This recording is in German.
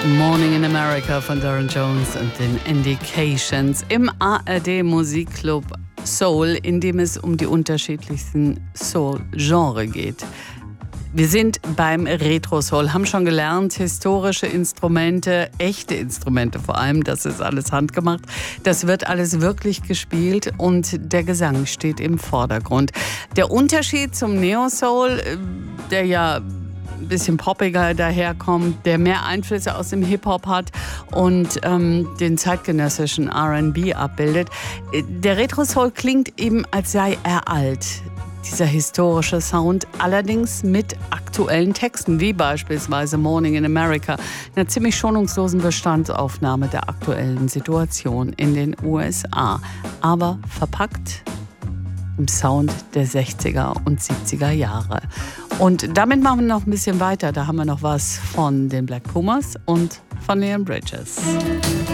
Morning in America von Darren Jones und den Indications im ARD Musikclub Soul, in dem es um die unterschiedlichsten Soul-Genre geht. Wir sind beim Retro-Soul, haben schon gelernt, historische Instrumente, echte Instrumente vor allem, das ist alles handgemacht. Das wird alles wirklich gespielt und der Gesang steht im Vordergrund. Der Unterschied zum Neo-Soul, der ja ein bisschen poppiger daherkommt, der mehr Einflüsse aus dem Hip-Hop hat und den zeitgenössischen R&B abbildet. Der Retro-Soul klingt eben, als sei er alt. Dieser historische Sound, allerdings mit aktuellen Texten, wie beispielsweise Morning in America, einer ziemlich schonungslosen Bestandsaufnahme der aktuellen Situation in den USA, aber verpackt im Sound der 60er und 70er Jahre. Und damit machen wir noch ein bisschen weiter. Da haben wir noch was von den Black Pumas und von Leon Bridges.